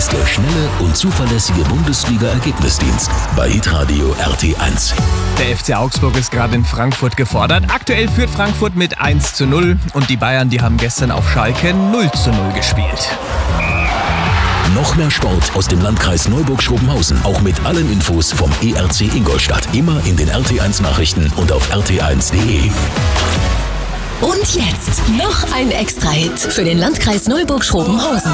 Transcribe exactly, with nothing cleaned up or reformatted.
ist der schnelle und zuverlässige Bundesliga-Ergebnisdienst bei Hitradio R T eins. Der F C Augsburg ist gerade in Frankfurt gefordert. Aktuell führt Frankfurt mit eins zu null und die Bayern, die haben gestern auf Schalke null zu null gespielt. Noch mehr Sport aus dem Landkreis Neuburg-Schrobenhausen. Auch mit allen Infos vom E R C Ingolstadt. Immer in den R T eins Nachrichten und auf r t eins punkt d e. Und jetzt noch ein Extra-Hit für den Landkreis Neuburg-Schrobenhausen.